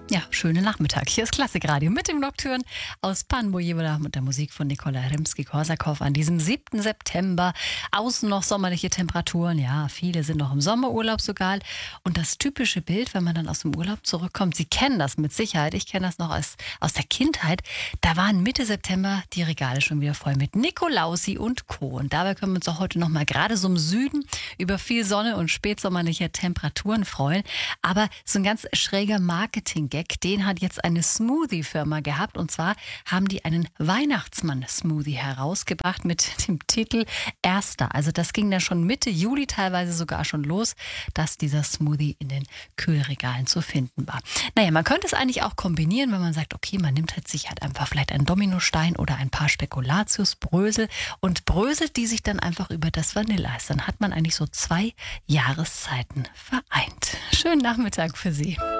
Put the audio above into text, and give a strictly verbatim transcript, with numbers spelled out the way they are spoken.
Ja, schönen Nachmittag. Hier ist Klassikradio mit dem Nocturne aus Pan Bojewada mit der Musik von Nikola Rimsky-Korsakow an diesem siebten September. Außen noch sommerliche Temperaturen. Ja, viele sind noch im Sommerurlaub sogar. Und das typische Bild, wenn man dann aus dem Urlaub zurückkommt, Sie kennen das mit Sicherheit. Ich kenne das noch aus, aus der Kindheit. Da waren Mitte September die Regale schon wieder voll mit Nikolausi und Co. Und dabei können wir uns auch heute noch mal gerade so im Süden über viel Sonne und spätsommerliche Temperaturen freuen. Aber so ein ganz schräger Marketing den hat jetzt eine Smoothie-Firma gehabt. Und zwar haben die einen Weihnachtsmann-Smoothie herausgebracht mit dem Titel Erster. Also das ging dann schon Mitte Juli teilweise sogar schon los, dass dieser Smoothie in den Kühlregalen zu finden war. Naja, man könnte es eigentlich auch kombinieren, wenn man sagt, okay, man nimmt halt sich halt einfach vielleicht einen Dominostein oder ein paar Spekulatius-Brösel und bröselt die sich dann einfach über das Vanilleeis. Dann hat man eigentlich so zwei Jahreszeiten vereint. Schönen Nachmittag für Sie.